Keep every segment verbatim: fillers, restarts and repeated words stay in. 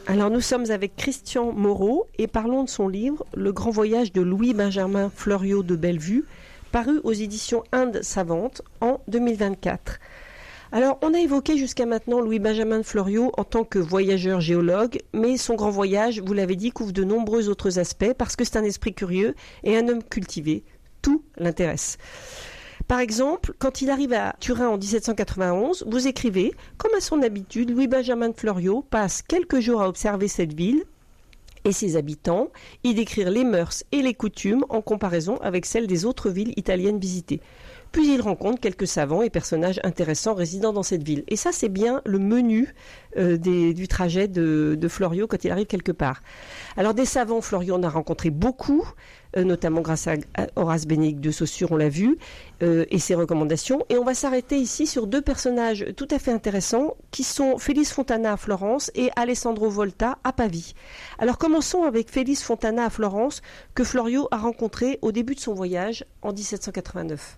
Alors nous sommes avec Christian Moreau et parlons de son livre « Le grand voyage de Louis-Benjamin Fleuriot de Bellevue », paru aux éditions Inde Savante en deux mille vingt-quatre. Alors on a évoqué jusqu'à maintenant Louis-Benjamin Fleuriot en tant que voyageur géologue, mais son grand voyage, vous l'avez dit, couvre de nombreux autres aspects parce que c'est un esprit curieux et un homme cultivé. Tout l'intéresse. Par exemple, quand il arrive à Turin en dix-sept cent quatre-vingt-onze, vous écrivez « Comme à son habitude, Louis-Benjamin Fleuriot passe quelques jours à observer cette ville et ses habitants, y décrire les mœurs et les coutumes en comparaison avec celles des autres villes italiennes visitées. Puis il rencontre quelques savants et personnages intéressants résidant dans cette ville. » Et ça, c'est bien le menu euh, des, du trajet de, de Fleuriot quand il arrive quelque part. Alors des savants, Fleuriot en a rencontré beaucoup, euh, notamment grâce à, à Horace Bénédicte de Saussure, on l'a vu, euh, et ses recommandations. Et on va s'arrêter ici sur deux personnages tout à fait intéressants, qui sont Félix Fontana à Florence et Alessandro Volta à Pavie. Alors commençons avec Félix Fontana à Florence, que Fleuriot a rencontré au début de son voyage en dix-sept cent quatre-vingt-neuf.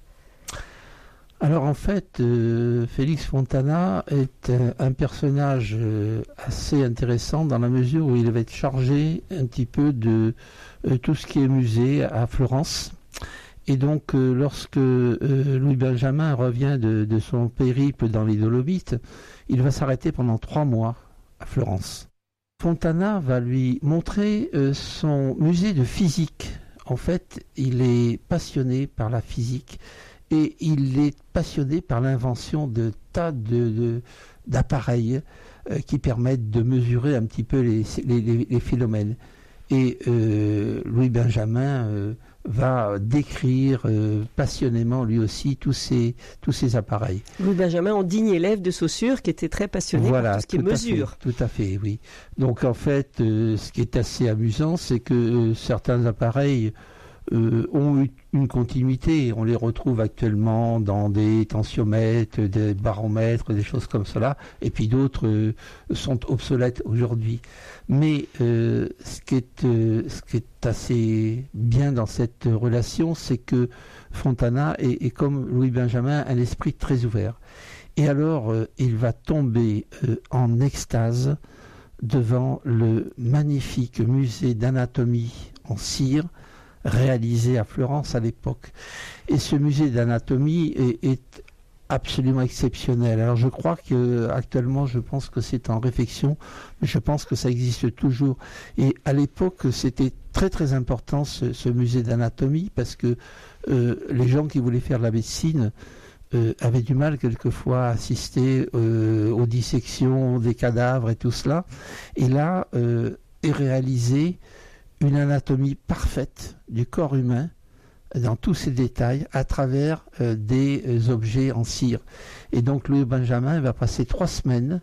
Alors en fait, euh, Félix Fontana est un, un personnage euh, assez intéressant dans la mesure où il va être chargé un petit peu de euh, tout ce qui est musée à Florence. Et donc euh, lorsque euh, Louis Benjamin revient de, de son périple dans les Dolomites, il va s'arrêter pendant trois mois à Florence. Fontana va lui montrer euh, son musée de physique. En fait, il est passionné par la physique. Et il est passionné par l'invention de tas de, de, d'appareils euh, qui permettent de mesurer un petit peu les, les, les, les phénomènes. Et euh, Louis Benjamin euh, va décrire euh, passionnément lui aussi tous ces, tous ces appareils. Louis Benjamin, en digne élève de Saussure, qui était très passionné voilà, par tout ce qui est mesure. Fait, tout à fait, oui. Donc en fait, euh, ce qui est assez amusant, c'est que euh, certains appareils Euh, ont eu une continuité. On les retrouve actuellement dans des tensiomètres, des baromètres, des choses comme cela, et puis d'autres euh, sont obsolètes aujourd'hui. Mais euh, ce qui est euh, ce qui est assez bien dans cette relation, c'est que Fontana est, est comme Louis Benjamin un esprit très ouvert. Et alors euh, il va tomber euh, en extase devant le magnifique musée d'anatomie en cire réalisé à Florence à l'époque. Et ce musée d'anatomie est, est absolument exceptionnel. Alors je crois que actuellement, je pense que c'est en réflexion, mais je pense que ça existe toujours. Et à l'époque, c'était très très important ce, ce musée d'anatomie parce que euh, les gens qui voulaient faire de la médecine euh, avaient du mal quelquefois à assister euh, aux dissections des cadavres et tout cela. Et là euh, est réalisé une anatomie parfaite du corps humain dans tous ses détails à travers euh, des euh, objets en cire. Et donc Louis Benjamin va passer trois semaines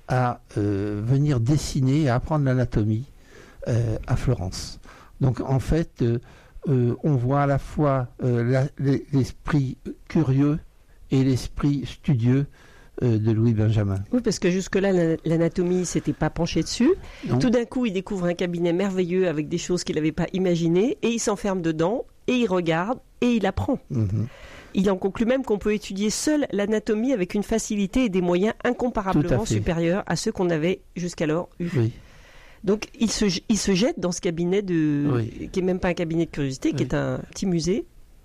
à euh, venir dessiner et apprendre l'anatomie euh, à Florence. Donc en fait, euh, euh, on voit à la fois euh, la, l'esprit curieux et l'esprit studieux de Louis Benjamin. Oui, parce que jusque-là, l'anatomie ne s'était pas penchée dessus. Non. Tout d'un coup, il découvre un cabinet merveilleux avec des choses qu'il n'avait pas imaginées, et il s'enferme dedans, et il regarde, et il apprend. Mm-hmm. Il en conclut même qu'on peut étudier seul l'anatomie avec une facilité et des moyens incomparablement supérieurs à ceux qu'on avait jusqu'alors eus. Oui. Donc, il se, il se jette dans ce cabinet, de, oui. qui n'est même pas un cabinet de curiosité, oui. qui est un petit musée,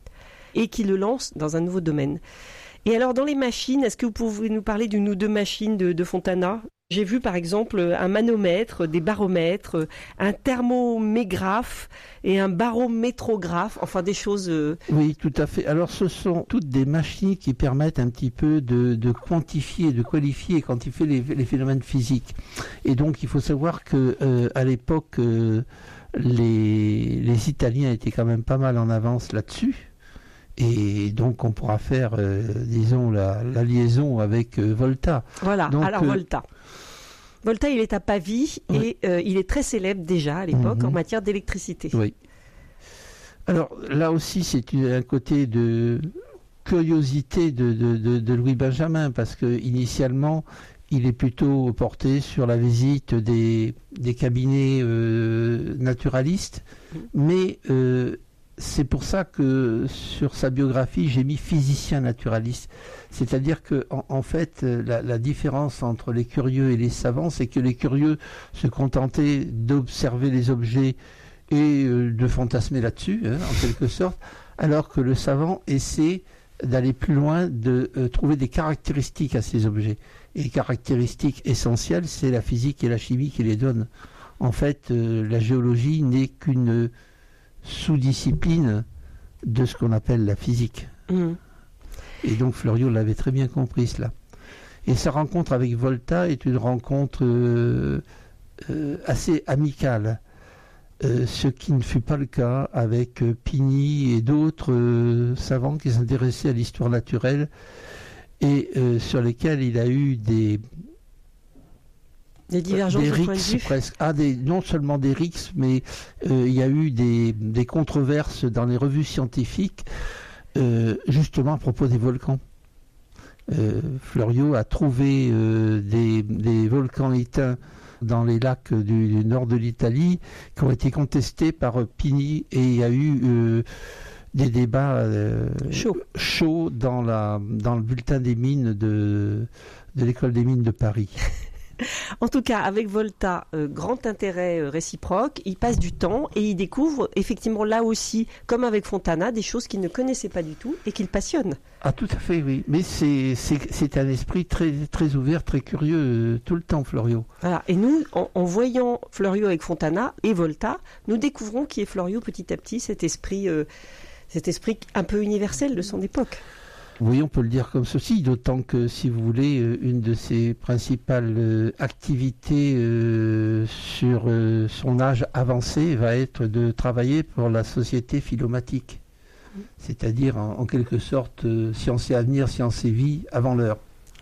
et qui le lance dans un nouveau domaine. Et alors, dans les machines, est-ce que vous pouvez nous parler d'une ou deux machines de, de Fontana ? J'ai vu, par exemple, un manomètre, des baromètres, un thermomégraphe et un barométrographe, enfin des choses... Euh... Oui, tout à fait. Alors, ce sont toutes des machines qui permettent un petit peu de, de quantifier, de qualifier et quantifier les, les phénomènes physiques. Et donc, il faut savoir que euh, à l'époque, euh, les, les Italiens étaient quand même pas mal en avance là-dessus. Et donc on pourra faire, euh, disons, la, la liaison avec euh, Volta. Voilà, donc, alors euh, Volta. Volta, il est à Pavie oui. et euh, il est très célèbre déjà à l'époque mm-hmm. en matière d'électricité. Oui. Alors là aussi, c'est un côté de curiosité de, de, de, de Louis Benjamin, parce que initialement, il est plutôt porté sur la visite des, des cabinets euh, naturalistes, mm. mais... Euh, c'est pour ça que sur sa biographie, j'ai mis physicien naturaliste. C'est-à-dire que, en, en fait, la, la différence entre les curieux et les savants, c'est que les curieux se contentaient d'observer les objets et euh, de fantasmer là-dessus, hein, en quelque sorte, alors que le savant essaie d'aller plus loin, de euh, trouver des caractéristiques à ces objets. Et les caractéristiques essentielles, c'est la physique et la chimie qui les donnent. En fait, euh, la géologie n'est qu'une sous-discipline de ce qu'on appelle la physique. Mmh. Et donc Fleuriot l'avait très bien compris, cela. Et sa rencontre avec Volta est une rencontre euh, euh, assez amicale, euh, ce qui ne fut pas le cas avec euh, Pigny et d'autres euh, savants qui s'intéressaient à l'histoire naturelle et euh, sur lesquels il a eu des Des divergences des de point de rixes vue. presque. Ah, des, non seulement des rixes, mais euh, il y a eu des, des controverses dans les revues scientifiques, euh, justement à propos des volcans. Euh, Fleuriot a trouvé euh, des, des volcans éteints dans les lacs du, du nord de l'Italie qui ont été contestés par Pigny, et il y a eu euh, des débats euh, chauds chauds dans, la, dans le bulletin des mines de, de l'école des mines de Paris. En tout cas, avec Volta, euh, grand intérêt euh, réciproque, il passe du temps et il découvre effectivement là aussi, comme avec Fontana, des choses qu'il ne connaissait pas du tout et qu'il passionne. Ah, tout à fait, oui. Mais c'est, c'est, c'est un esprit très, très ouvert, très curieux, euh, tout le temps, Fleuriot. Voilà. Et nous, en, en voyant Fleuriot avec Fontana et Volta, nous découvrons qui est Fleuriot petit à petit, cet esprit, euh, cet esprit un peu universel de son époque. Oui, on peut le dire comme ceci, d'autant que, si vous voulez, une de ses principales euh, activités euh, sur euh, son âge avancé va être de travailler pour la Société philomatique, mmh. c'est-à-dire en, en quelque sorte euh, Science et Avenir, Science et Vie avant l'heure.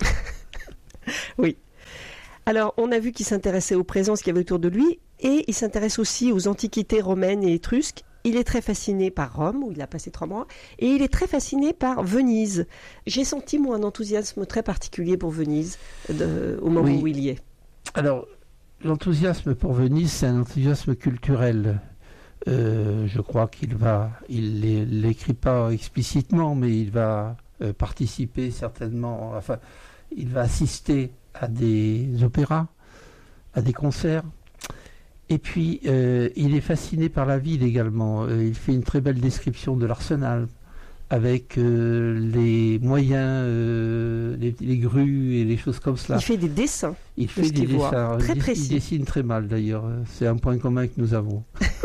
Oui. Alors, on a vu qu'il s'intéressait aux présences qu'il y avait autour de lui, et il s'intéresse aussi aux antiquités romaines et étrusques. Il est très fasciné par Rome, où il a passé trois mois, et il est très fasciné par Venise. J'ai senti, moi, un enthousiasme très particulier pour Venise, de, au moment oui. où il y est. Alors, l'enthousiasme pour Venise, c'est un enthousiasme culturel. Euh, je crois qu'il va, il ne l'écrit pas explicitement, mais il va euh, participer certainement, enfin, il va assister à des opéras, à des concerts. Et puis, euh, il est fasciné par la ville également. Euh, il fait une très belle description de l'Arsenal, avec euh, les moyens, euh, les, les grues et les choses comme cela. Il fait des dessins. Il fait des dessins. Très il, précis. Il dessine très mal d'ailleurs. C'est un point commun que nous avons.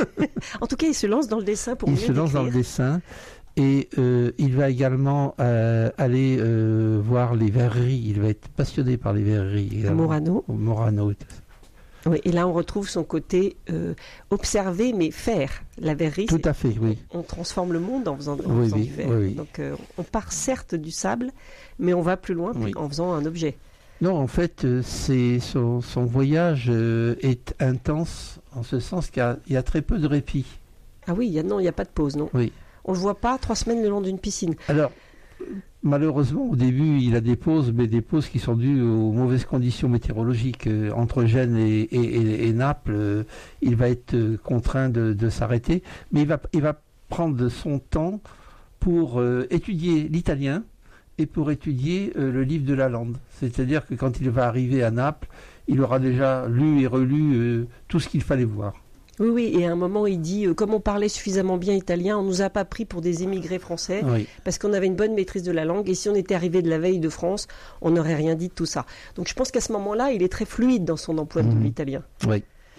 En tout cas, il se lance dans le dessin pour il mieux se lance décrire. dans le dessin. Et euh, il va également euh, aller euh, voir les verreries. Il va être passionné par les verreries. À Morano. Au Morano. Oui, et là, on retrouve son côté euh, observer, mais faire. La verrerie, tout à fait, oui. On, on transforme le monde en faisant, en oui, faisant oui, du verre. Oui, oui. Donc, euh, on part certes du sable, mais on va plus loin oui. en faisant un objet. Non, en fait, c'est, son, son voyage euh, est intense, en ce sens qu'il y a, il y a très peu de répit. Ah oui, il y a, non, il n'y a pas de pause, non. Oui. On ne le voit pas trois semaines le long d'une piscine. Alors, malheureusement, au début, il a des pauses, mais des pauses qui sont dues aux mauvaises conditions météorologiques. Euh, entre Gênes et, et, et, et Naples, euh, il va être euh, contraint de, de s'arrêter, mais il va, il va prendre son temps pour euh, étudier l'italien et pour étudier euh, le livre de Lalande. C'est-à-dire que quand il va arriver à Naples, il aura déjà lu et relu euh, tout ce qu'il fallait voir. Oui, oui, et à un moment, il dit, euh, comme on parlait suffisamment bien italien, on ne nous a pas pris pour des émigrés français, oui. parce qu'on avait une bonne maîtrise de la langue, et si on était arrivé de la veille de France, on n'aurait rien dit de tout ça. Donc je pense qu'à ce moment-là, il est très fluide dans son emploi mmh. de l'italien. Oui.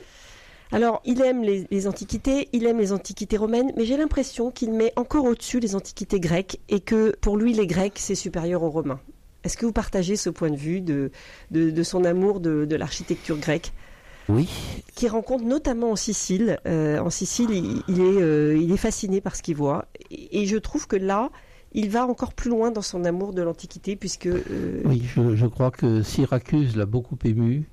Alors, il aime les, les antiquités, il aime les antiquités romaines, mais j'ai l'impression qu'il met encore au-dessus les antiquités grecques, et que pour lui, les Grecs, c'est supérieur aux Romains. Est-ce que vous partagez ce point de vue de, de, de son amour de, de l'architecture grecque ? Oui. Qui rencontre notamment en Sicile. Euh, en Sicile, il, il, est, euh, il est fasciné par ce qu'il voit. Et, et je trouve que là, il va encore plus loin dans son amour de l'Antiquité, puisque... Euh... Oui, je, je crois que Syracuse l'a beaucoup ému.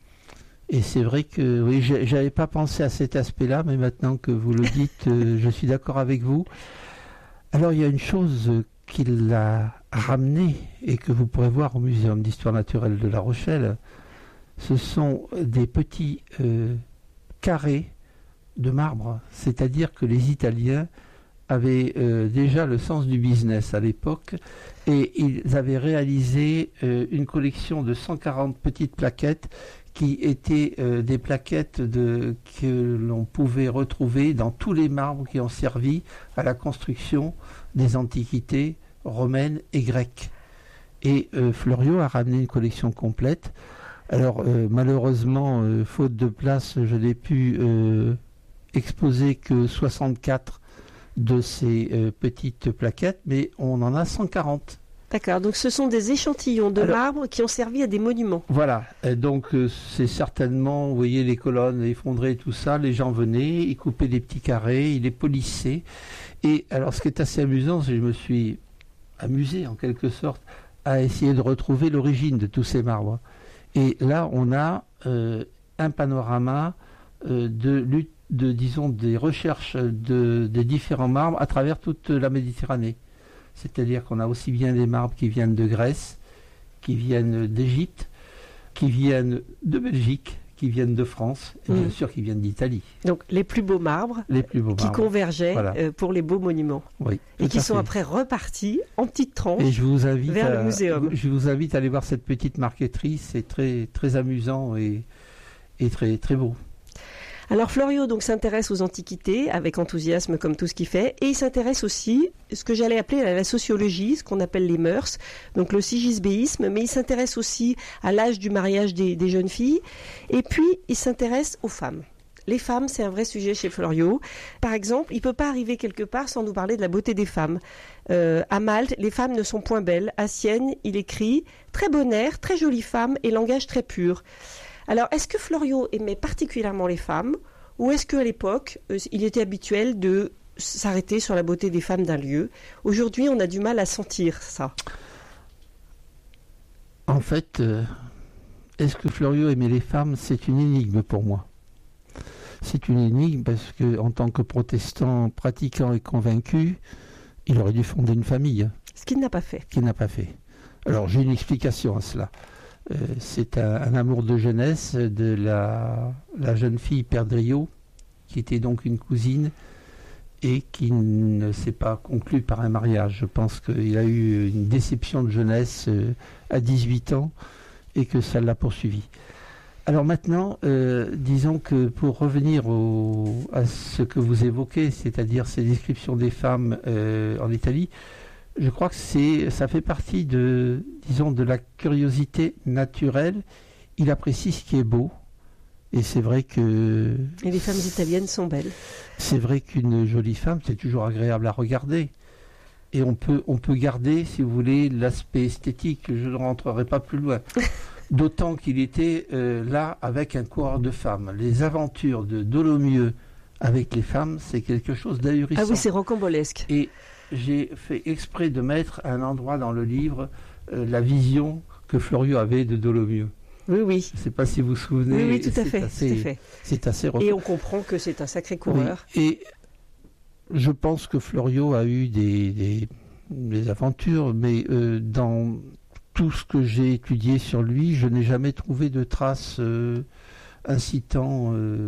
Et c'est vrai que, oui, j'avais pas pensé à cet aspect-là, mais maintenant que vous le dites, euh, je suis d'accord avec vous. Alors, il y a une chose qui l'a ramené et que vous pourrez voir au Muséum d'Histoire Naturelle de La Rochelle. Ce sont des petits euh, carrés de marbre, c'est-à-dire que les Italiens avaient euh, déjà le sens du business à l'époque et ils avaient réalisé euh, une collection de cent quarante petites plaquettes qui étaient euh, des plaquettes de, que l'on pouvait retrouver dans tous les marbres qui ont servi à la construction des antiquités romaines et grecques. Et euh, Fleuriot a ramené une collection complète. Alors euh, malheureusement, euh, faute de place, je n'ai pu euh, exposer que soixante-quatre de ces euh, petites plaquettes, mais on en a cent quarante. D'accord, donc ce sont des échantillons de Alors, marbre qui ont servi à des monuments. Voilà, et donc euh, c'est certainement, vous voyez les colonnes effondrées, tout ça, les gens venaient, ils coupaient des petits carrés, ils les polissaient. Et alors ce qui est assez amusant, c'est que je me suis amusé en quelque sorte à essayer de retrouver l'origine de tous ces marbres. Et là, on a euh, un panorama euh, de, de, disons, des recherches de, des différents marbres à travers toute la Méditerranée. C'est-à-dire qu'on a aussi bien des marbres qui viennent de Grèce, qui viennent d'Égypte, qui viennent de Belgique, qui viennent de France, et mmh. bien sûr qui viennent d'Italie. Donc les plus beaux marbres, les plus beaux qui marbres. convergeaient Voilà. euh, pour les beaux monuments. Oui, et qui sont fait. après repartis en petites tranches et je vous invite vers à, le muséum. Je vous invite à aller voir cette petite marqueterie, c'est très, très amusant et, et très, très beau. Alors Fleuriot donc s'intéresse aux antiquités avec enthousiasme comme tout ce qu'il fait, et il s'intéresse aussi ce que j'allais appeler la sociologie, ce qu'on appelle les mœurs, donc le sigisbéisme, mais il s'intéresse aussi à l'âge du mariage des, des jeunes filles, et puis il s'intéresse aux femmes. Les femmes, c'est un vrai sujet chez Fleuriot. Par exemple, il ne peut pas arriver quelque part sans nous parler de la beauté des femmes. Euh, à Malte, les femmes ne sont point belles. À Sienne, il écrit « Très bon air, très jolie femme et langage très pur ». Alors, est-ce que Fleuriot aimait particulièrement les femmes, ou est-ce qu'à l'époque, euh, il était habituel de s'arrêter sur la beauté des femmes d'un lieu? Aujourd'hui, on a du mal à sentir ça. En fait, euh, est-ce que Fleuriot aimait les femmes? C'est une énigme pour moi. C'est une énigme parce qu'en tant que protestant pratiquant et convaincu, il aurait dû fonder une famille. Ce qu'il n'a pas fait. Ce qu'il n'a pas fait. Alors, j'ai une explication à cela. Euh, c'est un, un amour de jeunesse de la, la jeune fille Perdriau, qui était donc une cousine et qui ne s'est pas conclue par un mariage. Je pense qu'il a eu une déception de jeunesse euh, à dix-huit ans et que ça l'a poursuivi. Alors maintenant, euh, disons que pour revenir au, à ce que vous évoquez, c'est-à-dire ces descriptions des femmes euh, en Italie, je crois que c'est, ça fait partie de, disons, de la curiosité naturelle. Il apprécie ce qui est beau. Et c'est vrai que... Et les femmes italiennes sont belles. C'est vrai qu'une jolie femme, c'est toujours agréable à regarder. Et on peut, on peut garder, si vous voulez, l'aspect esthétique. Je ne rentrerai pas plus loin. D'autant qu'il était euh, là avec un coureur de femmes. Les aventures de Dolomieu avec les femmes, c'est quelque chose d'ahurissant. Ah oui, c'est rocambolesque. Et j'ai fait exprès de mettre à un endroit dans le livre euh, la vision que Fleuriot avait de Dolomieu. Oui, oui. Je ne sais pas si vous vous souvenez. Oui, oui, tout à fait. Assez, tout à fait. C'est assez Et on comprend que c'est un sacré coureur. Oui. Et je pense que Fleuriot a eu des, des, des aventures, mais euh, dans tout ce que j'ai étudié sur lui, je n'ai jamais trouvé de traces euh, incitant... Euh,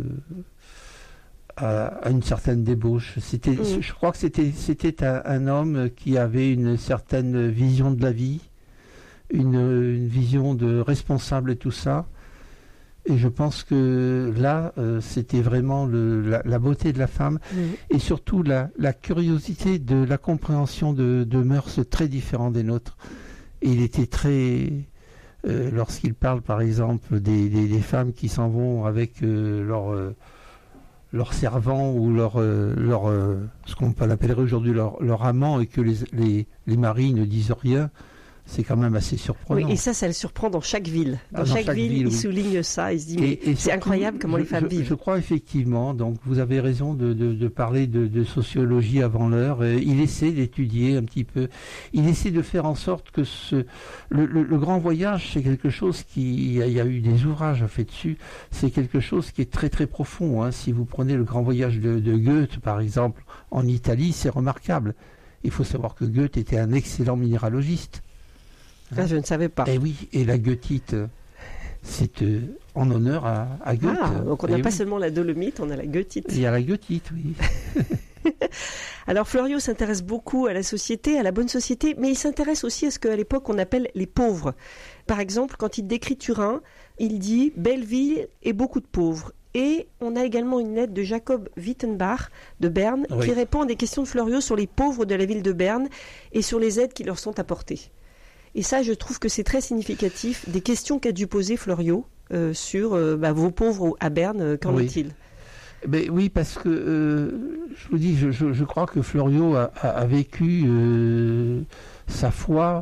À, à une certaine débauche. C'était, mmh. Je crois que c'était, c'était un, un homme qui avait une certaine vision de la vie, une, une vision de responsable et tout ça. Et je pense que là, euh, c'était vraiment le, la, la beauté de la femme mmh. et surtout la, la curiosité de la compréhension de, de mœurs très différentes des nôtres. Et il était très... Euh, lorsqu'il parle, par exemple, des, des, des femmes qui s'en vont avec euh, leur... Euh, leur servant ou leur, euh, leur euh, ce qu'on peut l'appeler aujourd'hui leur, leur amant et que les, les, les maris ne disent rien, c'est quand même assez surprenant. Oui, et ça, ça le surprend dans chaque ville. Dans, dans chaque, chaque ville, ville il oui. souligne ça, il se dit, mais et, et c'est surtout, incroyable comment je, les femmes je, vivent. Je crois effectivement, donc vous avez raison de, de, de parler de, de sociologie avant l'heure. Euh, il essaie d'étudier un petit peu, il essaie de faire en sorte que ce, le, le, le grand voyage, c'est quelque chose qui, il y, a, il y a eu des ouvrages faits dessus, c'est quelque chose qui est très très profond. Hein. Si vous prenez le grand voyage de, de Goethe, par exemple, en Italie, c'est remarquable. Il faut savoir que Goethe était un excellent minéralogiste. Ah, je ne savais pas. Et oui, et la goethite, c'est euh, en honneur à, à Goethe. Ah, donc on n'a et pas oui. seulement la dolomite, on a la goethite. Il y a la goethite, oui. Alors Fleuriot s'intéresse beaucoup à la société, à la bonne société, mais il s'intéresse aussi à ce qu'à l'époque on appelle les pauvres. Par exemple, quand il décrit Turin, il dit « belle ville et beaucoup de pauvres ». Et on a également une lettre de Jacob Wittenbach de Berne oui. qui répond à des questions de Fleuriot sur les pauvres de la ville de Berne et sur les aides qui leur sont apportées. Et ça, je trouve que c'est très significatif des questions qu'a dû poser Fleuriot euh, sur euh, bah, vos pauvres à Berne, euh, qu'en oui. est-il ? Ben, oui, parce que euh, je vous dis, je, je, je crois que Fleuriot a, a, a vécu euh, sa foi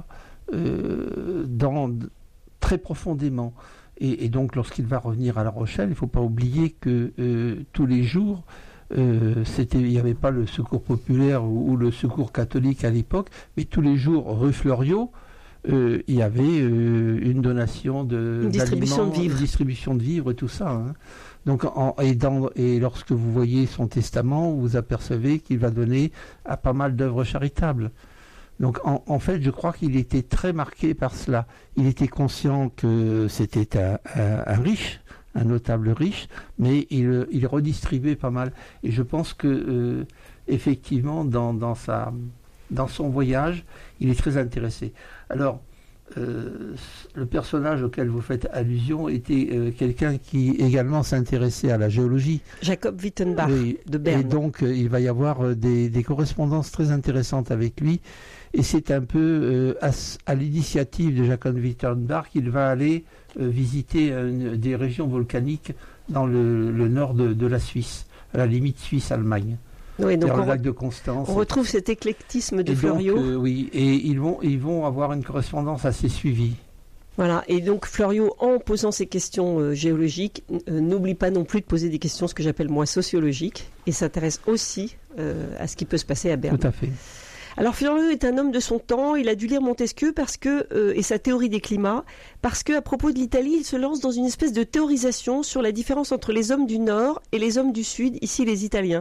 euh, dans, très profondément. Et, et donc, lorsqu'il va revenir à La Rochelle, il ne faut pas oublier que euh, tous les jours, euh, c'était, il n'y avait pas le secours populaire ou, ou le secours catholique à l'époque, mais tous les jours, rue Fleuriot, euh, il y avait euh, une donation de une distribution de vivres, une distribution de vivres et tout ça. Hein. Donc, en, et, dans, et lorsque vous voyez son testament, vous apercevez qu'il va donner à pas mal d'œuvres charitables. Donc en, en fait, je crois qu'il était très marqué par cela. Il était conscient que c'était un, un, un riche, un notable riche, mais il, il redistribuait pas mal. Et je pense que euh, effectivement, dans, dans, sa, dans son voyage, il est très intéressé. Alors, euh, le personnage auquel vous faites allusion était euh, quelqu'un qui également s'intéressait à la géologie. Jacob Wittenbach oui, de Berne. Et donc, euh, il va y avoir des, des correspondances très intéressantes avec lui. Et c'est un peu euh, à, à l'initiative de Jacob Wittenbach qu'il va aller euh, visiter euh, des régions volcaniques dans le, le nord de, de la Suisse, à la limite Suisse-Allemagne. Oui, donc vers on, le lac de Constance. On retrouve cet éclectisme de et Fleuriot. Donc, euh, oui, et ils vont, ils vont avoir une correspondance assez suivie. Voilà, et donc Fleuriot, en posant ces questions euh, géologiques, euh, n'oublie pas non plus de poser des questions, ce que j'appelle moi sociologiques, et s'intéresse aussi euh, à ce qui peut se passer à Berne. Tout à fait. Alors Fleuriot est un homme de son temps, il a dû lire Montesquieu parce que, euh, et sa théorie des climats, parce qu'à propos de l'Italie, il se lance dans une espèce de théorisation sur la différence entre les hommes du Nord et les hommes du Sud, ici les Italiens.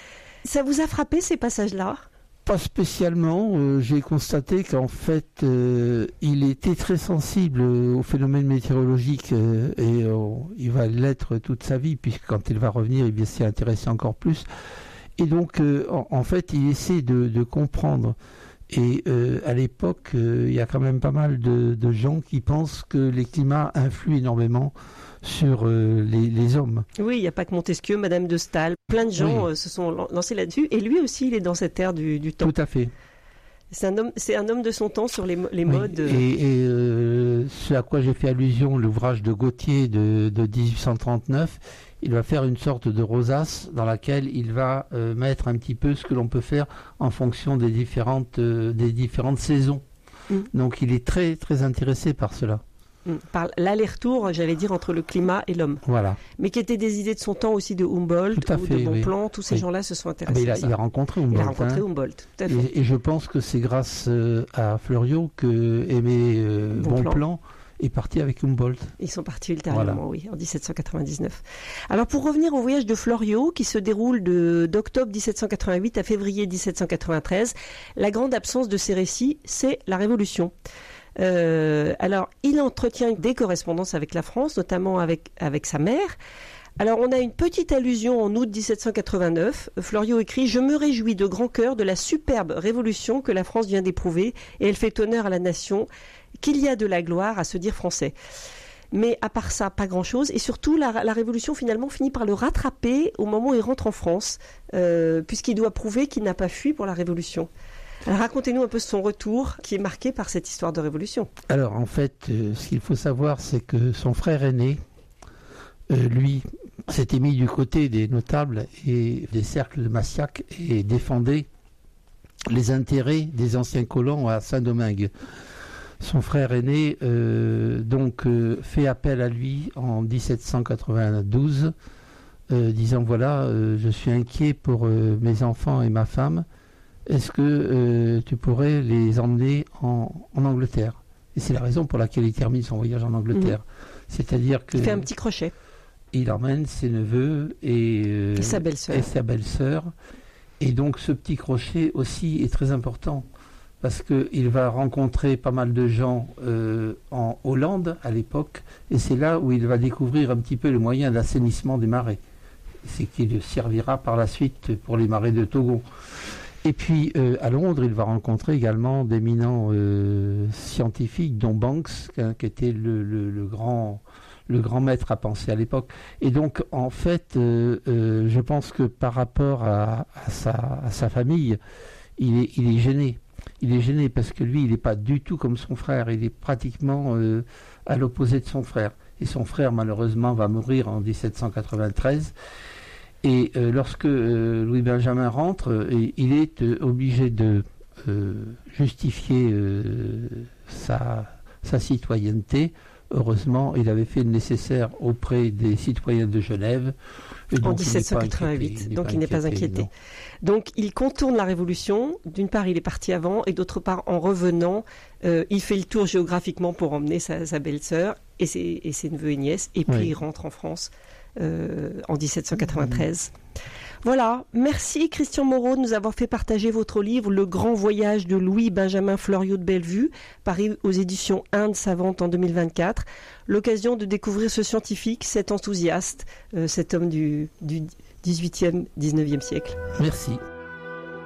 Ça vous a frappé ces passages-là ? Pas spécialement. Euh, j'ai constaté qu'en fait, euh, il était très sensible aux phénomènes météorologiques euh, et euh, il va l'être toute sa vie, puisque quand il va revenir, il va s'y intéresser encore plus. Et donc, euh, en, en fait, il essaie de, de comprendre. Et euh, à l'époque, euh, il y a quand même pas mal de, de gens qui pensent que les climats influent énormément sur euh, les, les hommes. Oui, il n'y a pas que Montesquieu, Madame de Staël. Plein de gens oui. euh, se sont lancés là-dessus. Et lui aussi, il est dans cette ère du, du temps. Tout à fait. C'est un homme, c'est un homme de son temps sur les, les oui. modes. Et, et euh, ce à quoi j'ai fait allusion, l'ouvrage de Gautier de, de dix-huit cent trente-neuf, il va faire une sorte de rosace dans laquelle il va euh, mettre un petit peu ce que l'on peut faire en fonction des différentes, euh, des différentes saisons. Mm. Donc il est très, très intéressé par cela. Mm. Par l'aller-retour, j'allais dire, entre le climat et l'homme. Voilà. Mais qui étaient des idées de son temps aussi de Humboldt tout à ou fait, de Bonpland. Oui. Tous ces oui. gens-là se sont intéressés ah il, a, à ça. il a rencontré Humboldt. Il a rencontré hein. Humboldt, tout à fait. Et, et je pense que c'est grâce euh, à Fleuriot que Aimé euh, Bonpland. Bonpland est parti avec Humboldt. Ils sont partis ultérieurement, voilà. oui, en dix-sept cent quatre-vingt-dix-neuf. Alors pour revenir au voyage de Fleuriot, qui se déroule de, d'octobre dix-sept cent quatre-vingt-huit à février dix-sept cent quatre-vingt-treize, la grande absence de ces récits, c'est la Révolution. Euh, alors, il entretient des correspondances avec la France, notamment avec, avec sa mère. Alors, on a une petite allusion en août dix-sept cent quatre-vingt-neuf. Fleuriot écrit « Je me réjouis de grand cœur de la superbe révolution que la France vient d'éprouver et elle fait honneur à la nation, qu'il y a de la gloire à se dire français. » Mais à part ça, pas grand-chose. Et surtout, la, la Révolution, finalement, finit par le rattraper au moment où il rentre en France, euh, puisqu'il doit prouver qu'il n'a pas fui pour la Révolution. Alors, racontez-nous un peu son retour, qui est marqué par cette histoire de Révolution. Alors, en fait, euh, ce qu'il faut savoir, c'est que son frère aîné, euh, lui, s'était mis du côté des notables et des cercles de Massiac et défendait les intérêts des anciens colons à Saint-Domingue. Son frère aîné euh, donc euh, fait appel à lui en dix-sept cent quatre-vingt-douze, euh, disant voilà, euh, je suis inquiet pour euh, mes enfants et ma femme. Est-ce que euh, tu pourrais les emmener en, en Angleterre ? Et c'est la raison pour laquelle il termine son voyage en Angleterre. Mmh. C'est-à-dire que il fait un petit crochet. Il emmène ses neveux et, euh, et sa belle-sœur. Et sa belle-sœur. Et donc ce petit crochet aussi est très important. Parce qu'il va rencontrer pas mal de gens euh, en Hollande à l'époque, et c'est là où il va découvrir un petit peu le moyen d'assainissement des marais. c'est qu'il servira par la suite pour les marais de Togon. Et puis euh, à Londres, il va rencontrer également d'éminents euh, scientifiques, dont Banks, hein, qui était le, le, le, grand, le grand maître à penser à l'époque. Et donc, en fait, euh, euh, je pense que par rapport à, à, sa, à sa famille, il est, il est gêné. Il est gêné parce que lui, il n'est pas du tout comme son frère. Il est pratiquement euh, à l'opposé de son frère. Et son frère, malheureusement, va mourir en dix-sept cent quatre-vingt-treize. Et euh, lorsque euh, Louis Benjamin rentre, euh, il est euh, obligé de euh, justifier euh, sa, sa citoyenneté. Heureusement, il avait fait le nécessaire auprès des citoyens de Genève. En dix-sept cent quatre-vingt-huit, donc il n'est pas inquiété. Non. Donc il contourne la Révolution. D'une part, il est parti avant, et d'autre part, en revenant, euh, il fait le tour géographiquement pour emmener sa, sa belle-sœur et ses, et ses neveux et nièces, et puis oui. il rentre en France euh, en dix-sept cent quatre-vingt-treize. Mmh. Voilà, merci Christian Moreau de nous avoir fait partager votre livre « Le grand voyage de Louis-Benjamin Fleuriot de Bellevue », paru aux éditions Inde Savante en deux mille vingt-quatre. L'occasion de découvrir ce scientifique, cet enthousiaste, euh, cet homme du, du dix-huitième, dix-neuvième siècle. Merci.